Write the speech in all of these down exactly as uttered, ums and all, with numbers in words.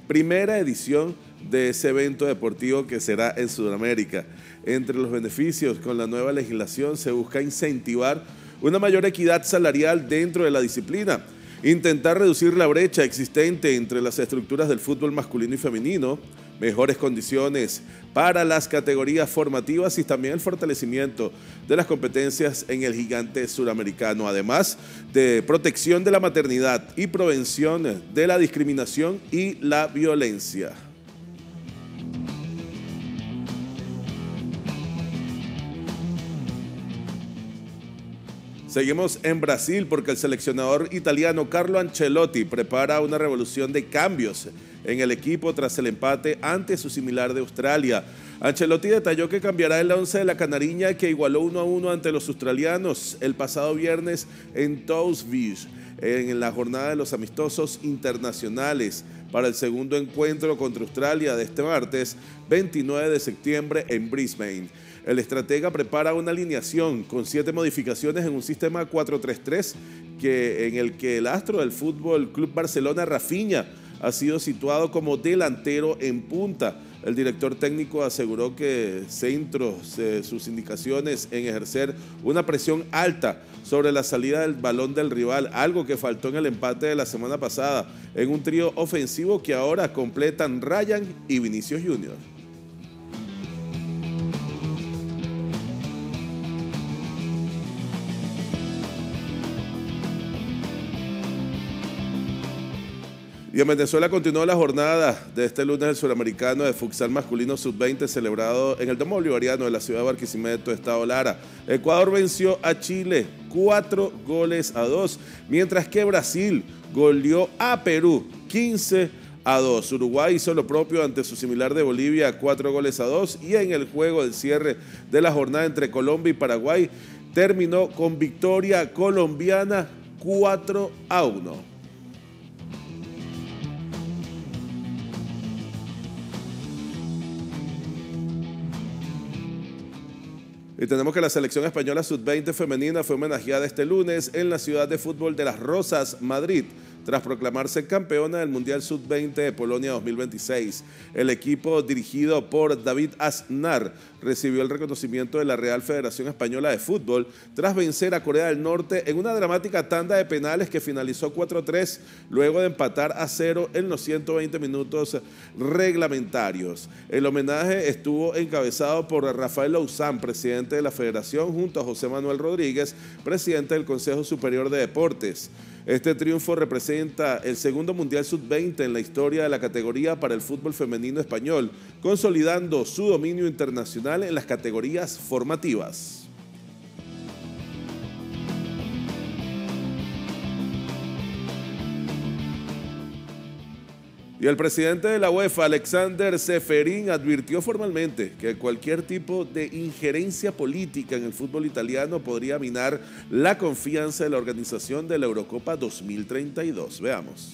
primera edición de ese evento deportivo que será en Sudamérica. Entre los beneficios con la nueva legislación se busca incentivar una mayor equidad salarial dentro de la disciplina, intentar reducir la brecha existente entre las estructuras del fútbol masculino y femenino, mejores condiciones para las categorías formativas y también el fortalecimiento de las competencias en el gigante suramericano, además de protección de la maternidad y prevención de la discriminación y la violencia. Seguimos en Brasil porque el seleccionador italiano Carlo Ancelotti prepara una revolución de cambios en el equipo tras el empate ante su similar de Australia. Ancelotti detalló que cambiará el once de la canariña que igualó uno a uno ante los australianos el pasado viernes en Townsville, en la jornada de los amistosos internacionales para el segundo encuentro contra Australia de este martes veintinueve de septiembre en Brisbane. El estratega prepara una alineación con siete modificaciones en un sistema cuatro tres tres que, en el que el astro del Fútbol Club Barcelona, Rafinha, ha sido situado como delantero en punta. El director técnico aseguró que centró sus indicaciones en ejercer una presión alta sobre la salida del balón del rival, algo que faltó en el empate de la semana pasada, en un trío ofensivo que ahora completan Ryan y Vinicius Junior Y en Venezuela continuó la jornada de este lunes el suramericano de futsal masculino sub veinte celebrado en el Domo Bolivariano de la ciudad de Barquisimeto, estado Lara. Ecuador venció a Chile cuatro goles a dos, mientras que Brasil goleó a Perú quince a dos. Uruguay hizo lo propio ante su similar de Bolivia, cuatro goles a dos, y en el juego del cierre de la jornada entre Colombia y Paraguay terminó con victoria colombiana cuatro a uno. Y tenemos que la selección española sub veinte femenina fue homenajeada este lunes en la ciudad de fútbol de Las Rozas, Madrid, tras proclamarse campeona del Mundial sub veinte de Polonia dos mil veintiséis. El equipo dirigido por David Aznar recibió el reconocimiento de la Real Federación Española de Fútbol tras vencer a Corea del Norte en una dramática tanda de penales que finalizó cuatro a tres luego de empatar a cero en los ciento veinte minutos reglamentarios. El homenaje estuvo encabezado por Rafael Louzán, presidente de la Federación, junto a José Manuel Rodríguez, presidente del Consejo Superior de Deportes. Este triunfo representa el segundo Mundial sub veinte en la historia de la categoría para el fútbol femenino español, consolidando su dominio internacional en las categorías formativas. Y el presidente de la UEFA, Alexander Ceferin, advirtió formalmente que cualquier tipo de injerencia política en el fútbol italiano podría minar la confianza de la organización de la Eurocopa dos mil treinta y dos. Veamos.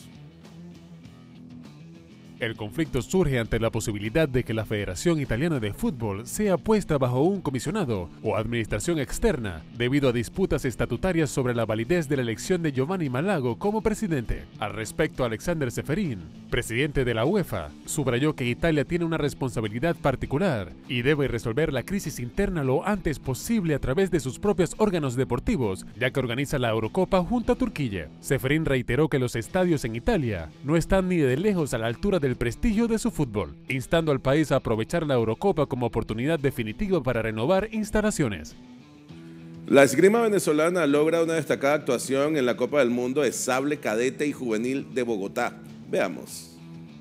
El conflicto surge ante la posibilidad de que la Federación Italiana de Fútbol sea puesta bajo un comisionado o administración externa debido a disputas estatutarias sobre la validez de la elección de Giovanni Malago como presidente. Al respecto, Alexander Ceferin, presidente de la UEFA, subrayó que Italia tiene una responsabilidad particular y debe resolver la crisis interna lo antes posible a través de sus propios órganos deportivos, ya que organiza la Eurocopa junto a Turquía. Ceferin reiteró que los estadios en Italia no están ni de lejos a la altura de el prestigio de su fútbol, instando al país a aprovechar la Eurocopa como oportunidad definitiva para renovar instalaciones. La esgrima venezolana logra una destacada actuación en la Copa del Mundo de Sable Cadete y Juvenil de Bogotá. Veamos.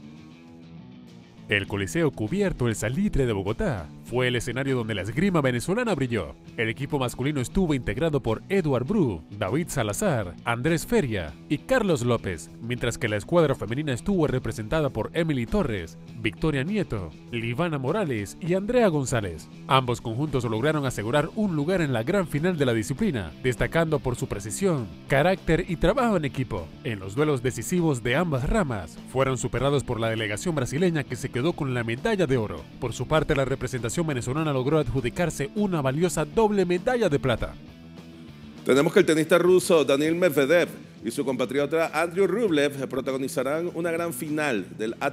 El Coliseo Cubierto El Salitre de Bogotá fue el escenario donde la esgrima venezolana brilló. El equipo masculino estuvo integrado por Eduard Bru, David Salazar, Andrés Feria y Carlos López, mientras que la escuadra femenina estuvo representada por Emily Torres, Victoria Nieto, Livana Morales y Andrea González. Ambos conjuntos lograron asegurar un lugar en la gran final de la disciplina, destacando por su precisión, carácter y trabajo en equipo. En los duelos decisivos de ambas ramas, fueron superados por la delegación brasileña, que se quedó con la medalla de oro. Por su parte, la representación venezolana logró adjudicarse una valiosa doble medalla de plata. Tenemos que el tenista ruso Daniil Medvedev y su compatriota Andrew Rublev protagonizarán una gran final del